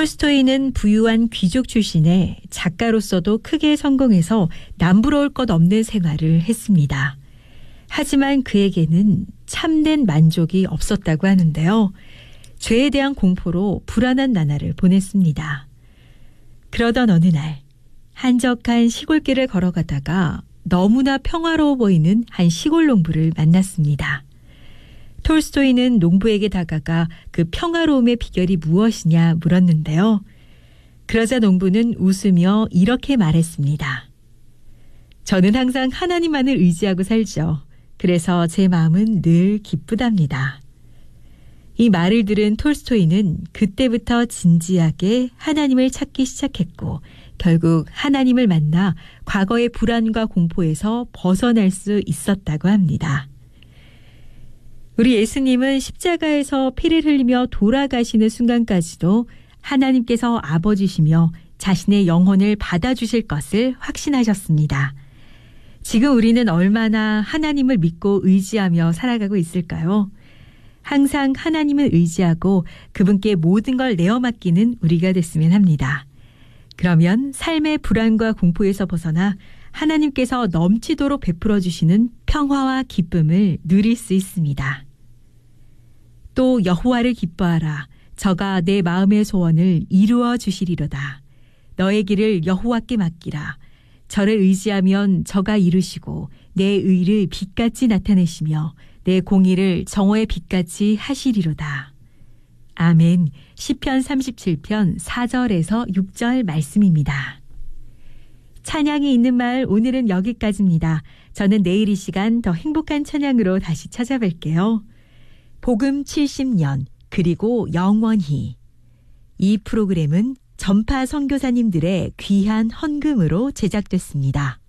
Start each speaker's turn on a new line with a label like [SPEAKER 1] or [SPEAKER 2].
[SPEAKER 1] 톨스토이는 부유한 귀족 출신에 작가로서도 크게 성공해서 남부러울 것 없는 생활을 했습니다. 하지만 그에게는 참된 만족이 없었다고 하는데요. 죄에 대한 공포로 불안한 나날을 보냈습니다. 그러던 어느 날 한적한 시골길을 걸어가다가 너무나 평화로워 보이는 한 시골 농부를 만났습니다. 톨스토이는 농부에게 다가가 그 평화로움의 비결이 무엇이냐 물었는데요. 그러자 농부는 웃으며 이렇게 말했습니다. 저는 항상 하나님만을 의지하고 살죠. 그래서 제 마음은 늘 기쁘답니다. 이 말을 들은 톨스토이는 그때부터 진지하게 하나님을 찾기 시작했고 결국 하나님을 만나 과거의 불안과 공포에서 벗어날 수 있었다고 합니다. 우리 예수님은 십자가에서 피를 흘리며 돌아가시는 순간까지도 하나님께서 아버지시며 자신의 영혼을 받아주실 것을 확신하셨습니다. 지금 우리는 얼마나 하나님을 믿고 의지하며 살아가고 있을까요? 항상 하나님을 의지하고 그분께 모든 걸 내어 맡기는 우리가 됐으면 합니다. 그러면 삶의 불안과 공포에서 벗어나 하나님께서 넘치도록 베풀어 주시는 평화와 기쁨을 누릴 수 있습니다. 또 여호와를 기뻐하라. 저가 내 마음의 소원을 이루어 주시리로다. 너의 길을 여호와께 맡기라. 저를 의지하면 저가 이루시고 내 의를 빛같이 나타내시며 내 공의를 정오의 빛같이 하시리로다. 아멘. 시편 37편 4절에서 6절 말씀입니다. 찬양이 있는 말 오늘은 여기까지입니다. 저는 내일 이 시간 더 행복한 찬양으로 다시 찾아뵐게요. 복음 70년 그리고 영원히. 이 프로그램은 전파 선교사님들의 귀한 헌금으로 제작됐습니다.